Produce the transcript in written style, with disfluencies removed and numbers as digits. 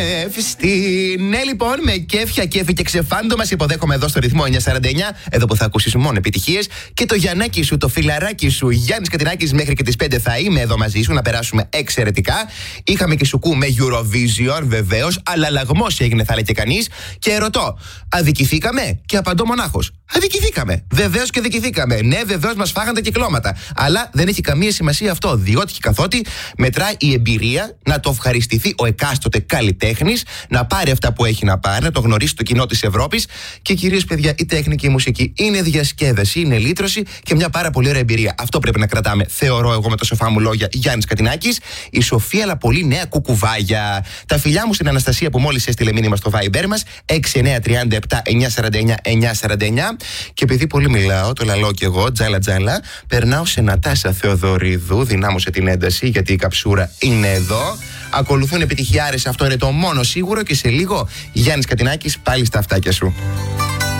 Ναι, λοιπόν, με κέφια, κέφι και ξεφάντωμα σε υποδέχομαι εδώ στο ρυθμό 949, εδώ που θα ακούσεις μόνο επιτυχίες. Και το Γιαννάκι σου, το φιλαράκι σου, Γιάννης Κατινάκης, μέχρι και τις 5 θα είμαι εδώ μαζί σου να περάσουμε εξαιρετικά. Είχαμε και σουκού με Eurovision, βεβαίως, αλλά λαγμός έγινε, θα λέει και κανείς. Και ρωτώ, αδικηθήκαμε? Και απαντώ μονάχος, αδικηθήκαμε. Βεβαίως και αδικηθήκαμε. Ναι, βεβαίως μας φάγαν τα κυκλώματα. Αλλά δεν έχει καμία σημασία αυτό, διότι και καθότι μετράει η εμπειρία, να το ευχαριστηθεί ο εκάστοτε καλλιτέχνης, να πάρει αυτά που έχει να πάρει, να το γνωρίσει το κοινό της Ευρώπης. Και κυρίως, παιδιά, η τέχνη και η μουσική είναι διασκέδαση, είναι λύτρωση και μια πάρα πολύ ωραία εμπειρία. Αυτό πρέπει να κρατάμε, θεωρώ εγώ, με τα σοφά μου λόγια. Γιάννης Κατινάκης, η Σοφία, αλλά πολύ νέα κουκουβάγια. Τα φιλιά μου στην Αναστασία που μόλις έστειλε μήνυμα στο Viber μας, 6937 949 949. Και επειδή πολύ μιλάω, το λαλώ κι εγώ, τζάλα, περνάω σε Νατάσα Θεοδωρίδου. Δυνάμωσε την ένταση, γιατί η καψούρα είναι εδώ. Ακολουθούν επιτυχιάρες, αυτό είναι το μόνο σίγουρο. Και σε λίγο Γιάννης Κατινάκης πάλι στα αυτάκια σου.